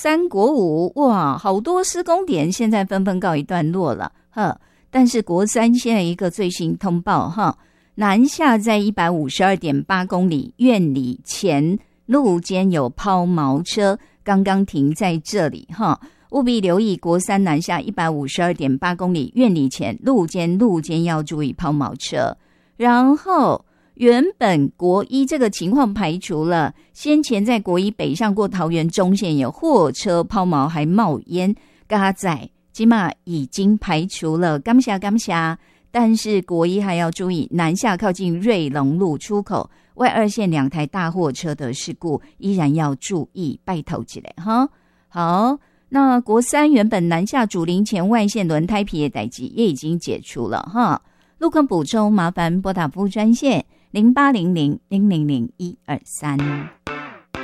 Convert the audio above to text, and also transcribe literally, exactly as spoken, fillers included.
三国五，哇，好多施工点现在纷纷告一段落了，呵。但是国三现在一个最新通报，哈，南下在 一百五十二点八 公里院里前路间有抛锚车，刚刚停在这里，哈，务必留意国三南下 一百五十二点八 公里院里前路间路间要注意抛锚车。然后原本国一这个情况排除了，先前在国一北上过桃园中线有货车抛锚还冒烟，嘎仔起码已经排除了，感谢感谢。但是国一还要注意，南下靠近瑞隆路出口外二线两台大货车的事故依然要注意，拜托起来哈。好，那国三原本南下主林前外线轮胎皮的代志也已经解除了哈。路况补充麻烦拨打服务专线零八零零零零零一二三。